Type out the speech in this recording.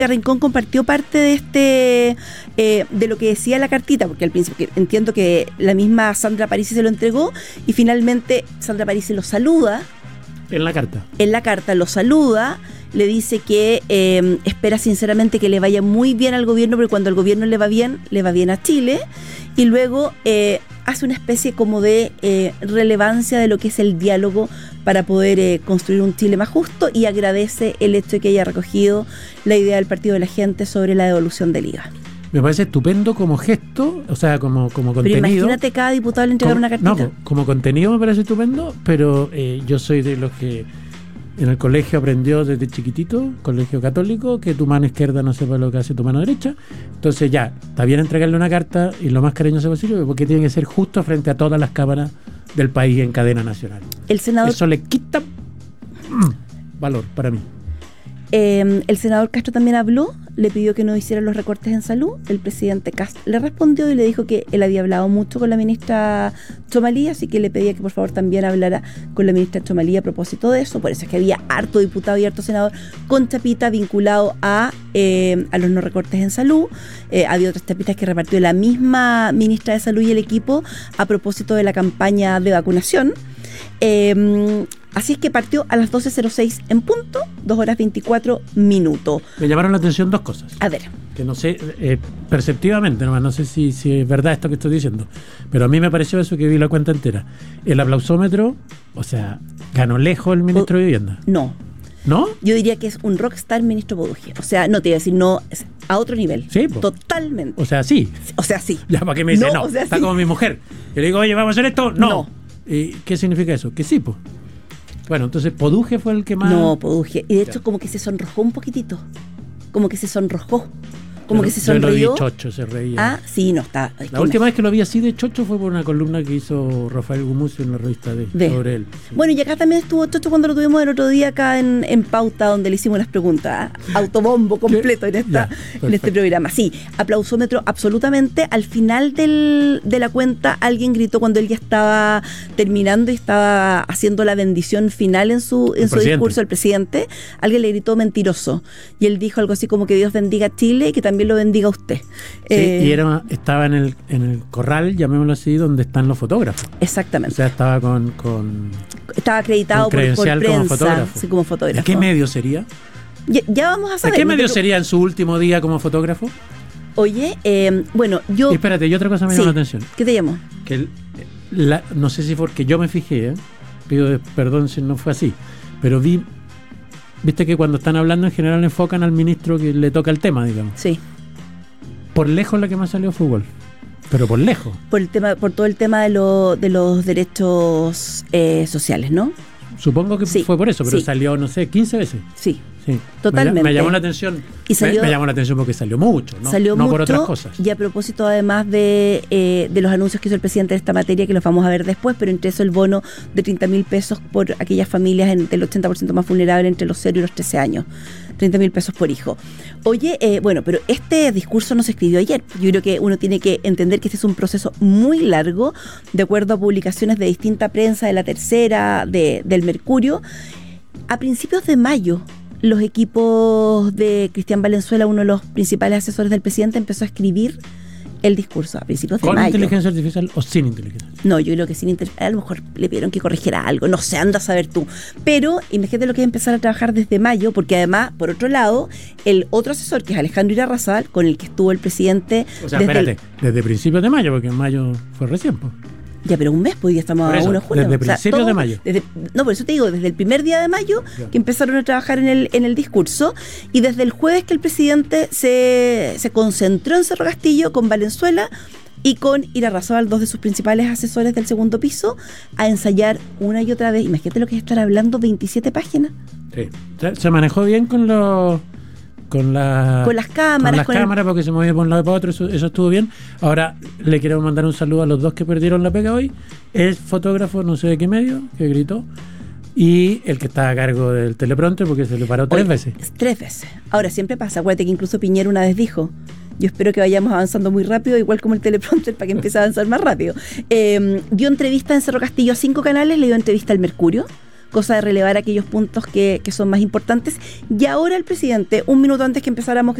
Rincón compartió parte de de lo que decía la cartita, porque al principio entiendo que la misma Sandra Parisi se lo entregó y finalmente Sandra Parisi lo saluda. En la carta. En la carta lo saluda, le dice que espera sinceramente que le vaya muy bien al gobierno, porque cuando al gobierno le va bien a Chile, y luego hace una especie como de relevancia de lo que es el diálogo para poder construir un Chile más justo, y agradece el hecho de que haya recogido la idea del Partido de la Gente sobre la devolución del IVA. Me parece estupendo como gesto, o sea, como contenido. Pero imagínate cada diputado le entregar una cartita. No, como contenido me parece estupendo, pero yo soy de los que en el colegio aprendió desde chiquitito, colegio católico, que tu mano izquierda no sepa lo que hace tu mano derecha. Entonces ya, está bien entregarle una carta y lo más cariñoso posible, porque tiene que ser justo frente a todas las cámaras del país en cadena nacional. El senador... Eso le quita valor para mí. El senador Castro también habló, le pidió que no hiciera los recortes en salud. El presidente Castro le respondió y le dijo que él había hablado mucho con la ministra Txomalí, así que le pedía que por favor también hablara con la ministra Txomalí a propósito de eso. Por eso es que había harto diputado y harto senador con chapita vinculado a los no recortes en salud. Había otras chapitas que repartió la misma ministra de Salud y el equipo a propósito de la campaña de vacunación. Así es que partió a las 12:06 en punto, 2 horas 24 minutos. Me llamaron la atención dos cosas. A ver. Que no sé, perceptivamente nomás, no sé si es verdad esto que estoy diciendo, pero a mí me pareció eso, que vi la cuenta entera. El aplausómetro, o sea, ganó lejos el ministro de Vivienda. No. ¿No? Yo diría que es un rockstar ministro Buduje. O sea, no te iba a decir, no, es a otro nivel. Sí, po. Totalmente. O sea, sí. O sea, sí. Ya, ¿para qué me dice no? O sea, está sí. como mi mujer. Yo le digo, oye, ¿vamos a hacer esto? No. ¿Y qué significa eso? Que sí, pues. Bueno, entonces Poduje fue el que más... No, Poduje. Y de hecho como que se sonrojó un poquitito. Como que se sonrojó. Como que se sonrió. Yo lo vi chocho, se reía. Ah, sí, no está. La última vez que lo vi así de chocho fue por una columna que hizo Rafael Gumucio en la revista sobre él. Sí. Bueno, y acá también estuvo chocho cuando lo tuvimos el otro día acá en Pauta, donde le hicimos las preguntas. Autobombo completo en este programa. Sí, aplausómetro absolutamente. Al final de la cuenta, alguien gritó cuando él ya estaba terminando y estaba haciendo la bendición final en su discurso, el presidente. Alguien le gritó mentiroso. Y él dijo algo así como que Dios bendiga a Chile y que también lo bendiga usted. Sí, y estaba en el corral, llamémoslo así, donde están los fotógrafos. Exactamente. O sea, estaba estaba acreditado por prensa, como fotógrafo. Sí, como fotógrafo. ¿De qué medio sería? Ya vamos a saber. ¿De qué medio sería en su último día como fotógrafo? Oye, bueno, yo... Espérate, y otra cosa me llamó la atención. ¿Qué te llamó? Que no sé si porque yo me fijé, pido perdón si no fue así, pero viste que cuando están hablando en general enfocan al ministro que le toca el tema, digamos. Sí. Por lejos la que más salió fue Wolf, pero por lejos. Por todo el tema de los derechos sociales, ¿no? Supongo que fue por eso, pero salió, no sé, 15 veces. Sí. Sí, totalmente. Me llamó la atención. Me llamó la atención porque salió mucho, ¿no? Salió no mucho, por otras cosas. Y a propósito, además de los anuncios que hizo el presidente de esta materia, que los vamos a ver después, pero entre eso el bono de 30.000 pesos por aquellas familias del 80% más vulnerables entre los 0 y los 13 años. 30.000 pesos por hijo. Oye, bueno, pero este discurso no se escribió ayer. Yo creo que uno tiene que entender que este es un proceso muy largo, de acuerdo a publicaciones de distinta prensa, de La Tercera, del Mercurio. A principios de mayo, los equipos de Cristian Valenzuela, uno de los principales asesores del presidente, empezó a escribir el discurso a principios de mayo. ¿Con inteligencia artificial o sin inteligencia? No, yo creo que sin inteligencia. A lo mejor le pidieron que corrigiera algo, no sé, anda a saber tú. Pero imagínate lo que es empezar a trabajar desde mayo, porque además, por otro lado, el otro asesor, que es Alejandro Irarrázaval, con el que estuvo el presidente... O sea, desde principios de mayo, porque en mayo fue recién, pues. Ya, pero un mes, pues ya estamos a 1 de julio. Desde principios de mayo. No, por eso te digo, desde el primer día de mayo que empezaron a trabajar en el discurso, y desde el jueves que el presidente se concentró en Cerro Castillo con Valenzuela y con Irarrázaval, 2 de sus principales asesores del segundo piso, a ensayar una y otra vez. Imagínate lo que es estar hablando 27 páginas. Sí. Se manejó bien con las cámaras, porque se movía por un lado y para otro, eso estuvo bien. Ahora le quiero mandar un saludo a los 2 que perdieron la pega hoy. Es fotógrafo, no sé de qué medio, que gritó, y el que está a cargo del teleprompter, porque se le paró 3 veces. 3 veces. Ahora, siempre pasa, acuérdate que incluso Piñera una vez dijo: yo espero que vayamos avanzando muy rápido, igual como el teleprompter, para que empiece a avanzar más rápido. Dio entrevista en Cerro Castillo a 5 canales, le dio entrevista al Mercurio, cosa de relevar aquellos puntos que son más importantes. Y ahora el presidente, un minuto antes que empezáramos